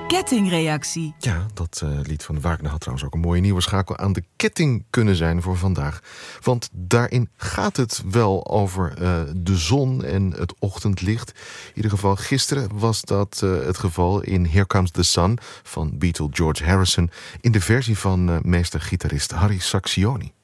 kettingreactie. Ja, dat lied van Wagner had trouwens ook een mooie nieuwe schakel aan de ketting kunnen zijn voor vandaag. Want daarin gaat het wel over de zon en het ochtendlicht. In ieder geval gisteren was dat het geval in Here Comes the Sun van Beatle George Harrison in de versie van meester-gitarist Harry Sacksioni.